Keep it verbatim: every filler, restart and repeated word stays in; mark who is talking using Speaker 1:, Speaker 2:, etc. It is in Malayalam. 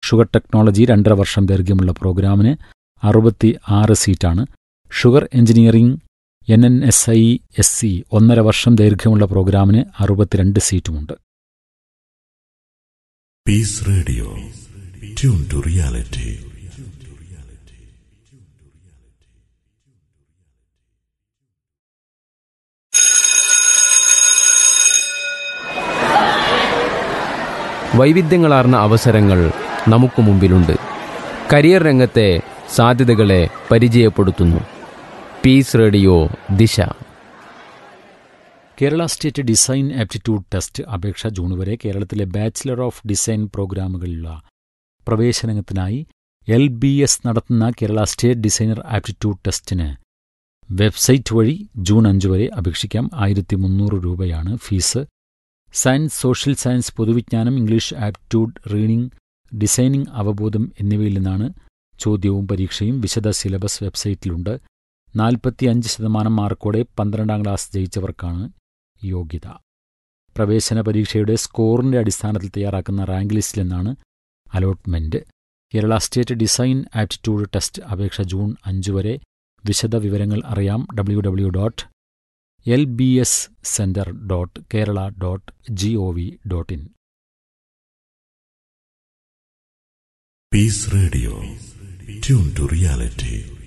Speaker 1: ഷുഗർ ടെക്നോളജി രണ്ടര വർഷം ദൈർഘ്യമുള്ള പ്രോഗ്രാമിന് അറുപത്തി ആറ് സീറ്റാണ്. Sugar engineering N N S I S C ഒന്നര വർഷം ദൈർഘ്യമുള്ള പ്രോഗ്രാമിന് അറുപത്തിരണ്ട് സീറ്റുമുണ്ട്.
Speaker 2: Piece radio, tune to reality.
Speaker 3: വൈവിധ്യങ്ങളാർന്ന അവസരങ്ങൾ നമുക്ക് മുമ്പിലുണ്ട്. കരിയർ രംഗത്തെ സാധ്യതകളെ പരിചയപ്പെടുത്തുന്നു പീസ് റേഡിയോ ദിശ.
Speaker 1: Kerala state design aptitude test അപേക്ഷ ജൂൺ വരെ. കേരളത്തിലെ bachelor of design പ്രോഗ്രാമുകളിലുള്ള പ്രവേശനത്തിനായി L B S നടത്തുന്ന കേരള സ്റ്റേറ്റ് ഡിസൈനർ ആപ്റ്റിറ്റ്യൂഡ് ടെസ്റ്റിന് വെബ്സൈറ്റ് വഴി ജൂൺ അഞ്ച് വരെ അപേക്ഷിക്കാം. ആയിരത്തി മുന്നൂറ് രൂപയാണ് fees. Science, social science, പൊതുവിജ്ഞാനം, English aptitude, reading, designing അവബോധം എന്നിവയിൽ നിന്നാണ് ചോദ്യവും പരീക്ഷയും. വിശദ സിലബസ് വെബ്സൈറ്റിലുണ്ട്. നാൽപ്പത്തി അഞ്ച് ശതമാനം മാർക്കോടെ പന്ത്രണ്ടാം ക്ലാസ് ജയിച്ചവർക്കാണ് യോഗ്യത. പ്രവേശന പരീക്ഷയുടെ സ്കോറിന്റെ അടിസ്ഥാനത്തിൽ തയ്യാറാക്കുന്ന റാങ്ക് ലിസ്റ്റിൽ നിന്നാണ് allotment. Kerala state design aptitude test അപേക്ഷ ജൂൺ അഞ്ച് വരെ. വിശദ വിവരങ്ങൾ അറിയാം W W dot L B S centre dot Kerala dot G O V dot in.
Speaker 2: Piece radio, tune to reality.